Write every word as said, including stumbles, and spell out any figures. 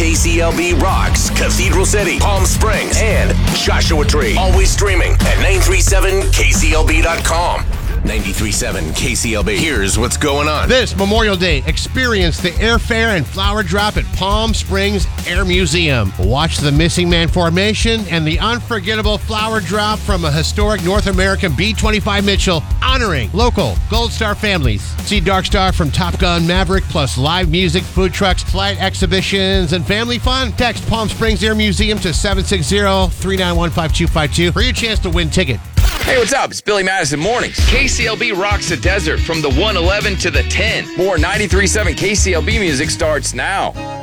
K C L B rocks Cathedral City, Palm Springs, and Joshua Tree. Always streaming at nine three seven K C L B dot com. ninety-three point seven K C L B. Here's what's going on. This Memorial Day, experience the airfare and flower drop at Palm Springs Air Museum. Watch the Missing Man Formation and the unforgettable flower drop from a historic North American B twenty-five Mitchell honoring local Gold Star families. See Dark Star from Top Gun Maverick, plus live music, food trucks, flight exhibitions, and family fun. Text Palm Springs Air Museum to seven six zero, three nine one, five two five two for your chance to win ticket. Hey, what's up? It's Billy Madison Mornings. K C L B rocks the desert from the one eleven to the ten. More ninety-three point seven K C L B music starts now.